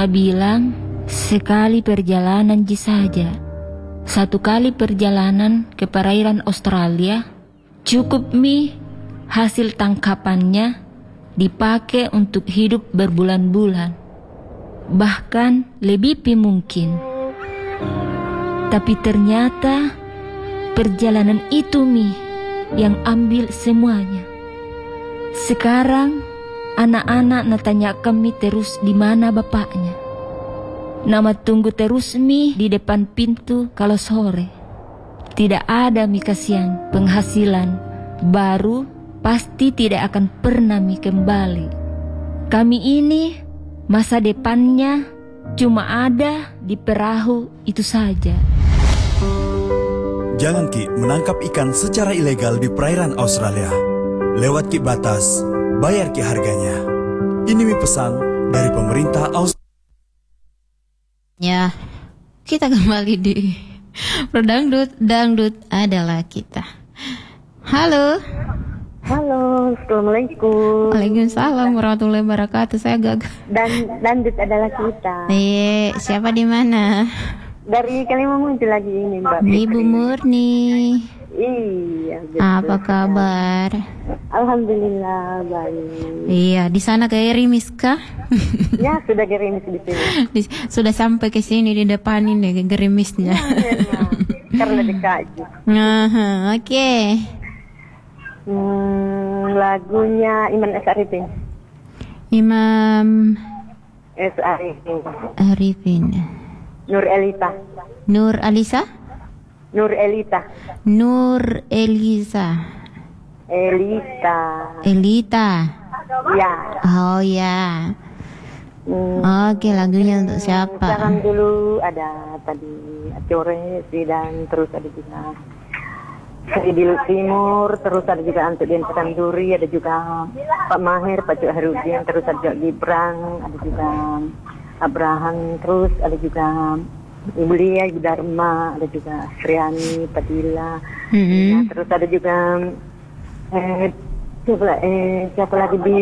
Nah bilang, sekali perjalanan saja. 1 kali perjalanan ke perairan Australia, cukup hasil tangkapannya dipakai untuk hidup berbulan-bulan. Bahkan lebih mungkin. Tapi ternyata perjalanan itu yang ambil semuanya. Sekarang anak-anak natanya kami terus di mana bapaknya. Nama tunggu terus di depan pintu kalau sore. Tidak ada kasihan penghasilan baru, pasti tidak akan pernah kembali. Kami ini masa depannya cuma ada di perahu itu saja. Jangan menangkap ikan secara ilegal di perairan Australia. Lewat batas, bayar harganya. Ini pesan dari pemerintah Australia. Ya, kita kembali di Dangdut adalah kita. Halo. Halo, assalamualaikum. Waalaikumsalam warahmatullahi wabarakatuh. Saya Gaga. Dangdut adalah kita. Iya, siapa di mana? Dari Kalimantan lagi ini, Mbak. Ibu Murni. Iya, betul. Apa kabar? Alhamdulillah baik. Iya, di sana gerimis kah? Ya, sudah gerimis di sini. Sudah sampai ke sini di depan ini gerimisnya. Ya. Karena dekat. Oke. Lagunya Imam S. Arifin. Imam S. Arifin. Nur Elita. Nur Alisa? Nur Elita. Nur Elisa. Elita. Ya. Oh ya. Oke, lagunya untuk siapa? Sekarang dulu ada tadi Acore dan terus ada juga Sedil Timur, terus ada juga Antuk Dian Petanduri, ada juga Pak Mahir, Pak Cuk Harudin, terus ada juga Gibran, ada juga Abraham, terus ada juga Ibu Lia, Ibu Dharma, ada juga Sriani, Padilla, nah, terus ada juga siapa lagi di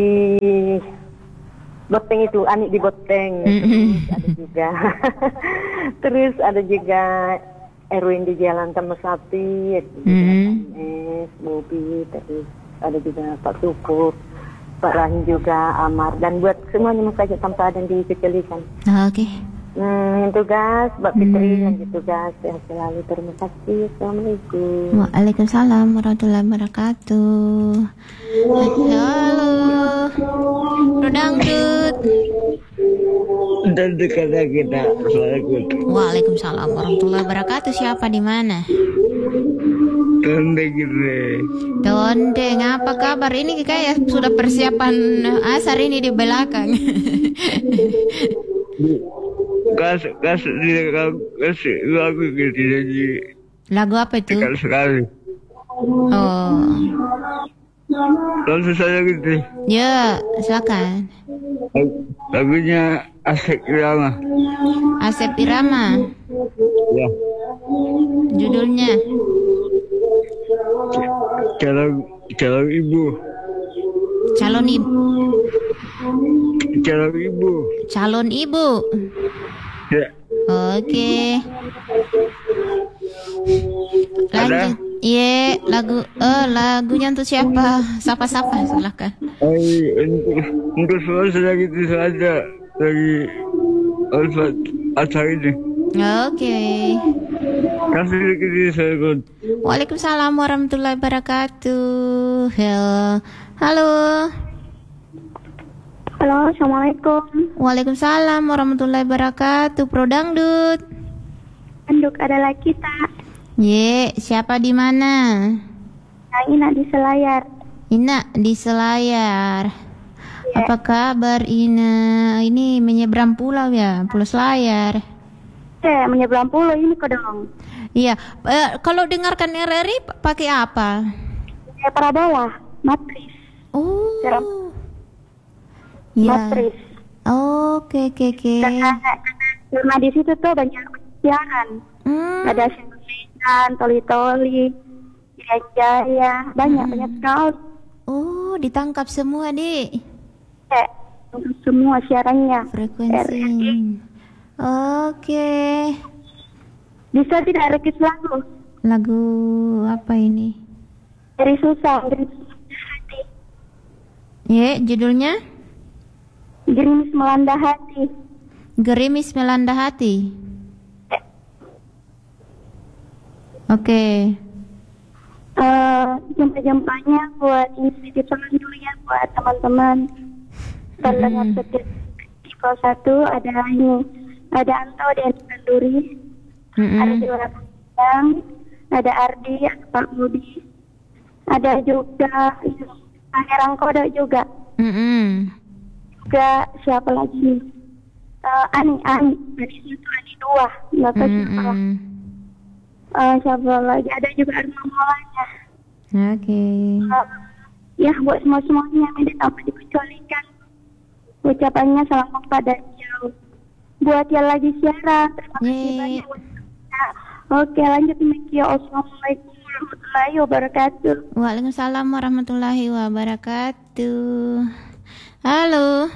Boteng itu, Anik di Boteng, terus ada juga terus ada juga Erwin di Jalan Taman Sapi, ada juga Bobi, terus ada juga Pak Supur, Pak Rahim juga, Amar, dan buat semuanya saja tanpa ada yang dikecilikan. Oke. Tugas Mbak Fitri lanjut tugas, sehat selalu, terima kasih. Assalamualaikum. Waalaikumsalam warahmatullahi wabarakatuh. Halo Dangdut. Dan kata kita. Waalaikumsalam warahmatullahi wabarakatuh. Siapa di mana? Dondeng, apa kabar? Ini kayak sudah persiapan asar ini di belakang. Kasih lagu gitu jadi. Lagu apa itu? Sekali. Oh. Langsung saja gitu. Ya, silakan. Lagunya Asep Irama. Asep Irama. Ya. Judulnya Calon ibu. Calon ibu. Calon ibu. Calon ibu. Ya. Oke. Lanjut. Iya, lagunya untuk siapa? Siapa silakan. Untuk semua sudah gitu saja dari Alfat acara ini. Oke. Kasih sedikit saya. Waalaikumsalam warahmatullahi wabarakatuh. Halo. Halo, assalamualaikum. Waalaikumsalam warahmatullahi wabarakatuh. Pro Dangdut. Dangdut adalah kita. Ye, siapa di mana? Ina di Selayar. Ina di Selayar. Ya. Apa kabar Ina? Ini menyeberang pulau ya, Pulau Selayar. Ya, menyeberang pulau ini kok dong. Iya, kalau dengarkan RRI pakai apa? Ya, Parabola, matris. Oh. Ya. Matris. Oke. Karena di situ tuh banyak siaran. Ada siaran, toli-toli, jaya, banyak sekali. Oh, ditangkap semua, Dik. Ya. untuk semua siarannya. Frekuensi. Oke. Bisa tidak request lagu? Lagu apa ini? Dari susah, gerimis hati. Judulnya? Gerimis melanda hati. Gerimis melanda hati. Oke. Jumpa-jumpanya buat inisiatif salam dulu ya buat teman-teman. Pendengar setia di Pos 1 ada Anto dan Kanduri. Ada juga Bang, ada Ardi, ada Pak Budi. Ada juga Pangeran Kodo juga. Juga siapa lagi nih? Ani dari situ Ani 2. Nggak tahu siapa. Siapa lagi? Ada juga Arma Maulanya. Oke. Ya buat semuanya tidak tanpa dikecualikan. Ucapannya salam kepada jauh. Buat yang lagi siaran, terima kasih banyak. Oke, lanjut Miki. Assalamualaikum warahmatullahi wabarakatuh. Waalaikumsalam warahmatullahi wabarakatuh. Halo.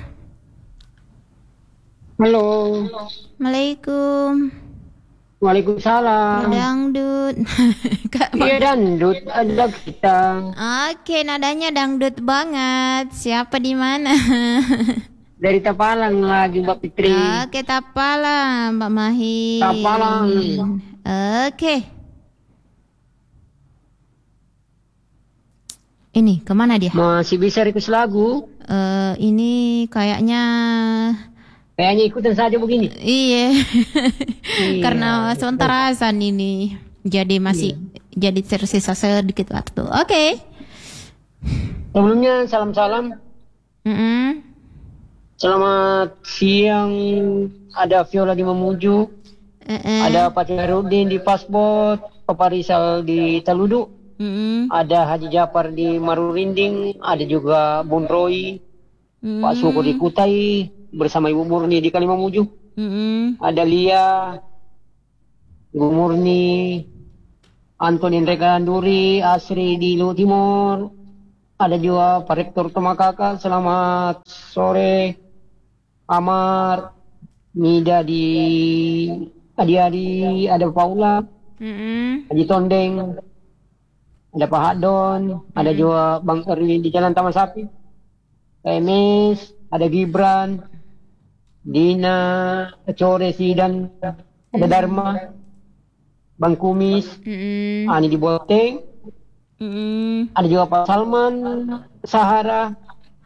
Halo. Assalamualaikum. Waalaikumsalam. Dangdut. Iya dangdut, ada kita. Oke, nadanya dangdut banget. Siapa di mana? Dari Tapalang lagi Mbak Fitri. Oke, Tapalang, Mbak Mahi. Tapalang. Oke. Ini kemana dia? Masih bisa request lagu? Ini kayaknya ikutan saja begini. Iya. Karena sementara azan ini. Jadi masih jadi tersisa sedikit waktu. Oke. Sebelumnya salam-salam. Selamat siang. Ada Viola di Mamuju. Ada Pak Herudin di Pasport. Pak Rizal di Taludu. Ada Haji Jafar di Marurinding. Ada juga Bun Roy. Pak Suko di Kutai. Bersama Ibu Murni di Kalimamuju. Ada Lia, Ibu Murni, Anton Indreka Anduri, Asri di Lu Timur. Ada juga Pak Rektor Tomakaka. Selamat sore. Amar, Mida di Adi-Adi, ada Paula, Haji Tondeng, ada Pak Hadon, ada juga Bang Erwin di Jalan Taman Sapi, MS, ada Gibran, Dina, Core Sidan, ada Dharma, Bang Kumis, Ani di Boteng, ada juga Pak Salman, Sahara,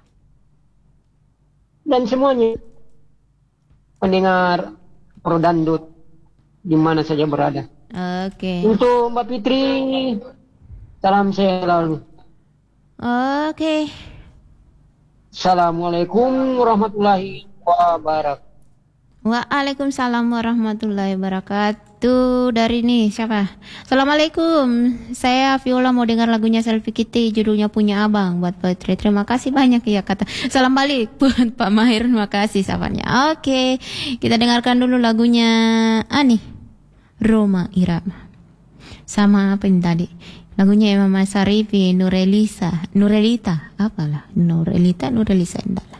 dan semuanya pendengar Pro Dandut di mana saja berada. Oke. Untuk Mbak Fitri, salam selalu. Oke. Assalamualaikum warahmatullahi wabarakatuh. Waalaikumsalam warahmatullahi wabarakatuh. Dari nih siapa? Assalamualaikum. Saya Viola mau dengar lagunya Selfie Kitty, judulnya Punya Abang buat Putri. Terima kasih banyak ya kata. Salam balik buat Pak Mahir. Terima kasih sahabatnya. Oke, kita dengarkan dulu lagunya Ani Roma Irama. Sama apa ini tadi? Lagunya Imam Sarifi, Nurelita, apalah Nurelita.